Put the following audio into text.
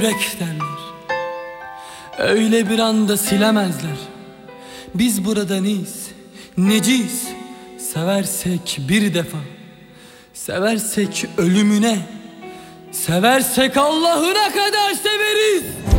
yürek derler. Öyle bir anda silemezler. Biz burada neyiz, neciyiz? Seversek bir defa, seversek ölümüne, seversek Allah'ına kadar severiz.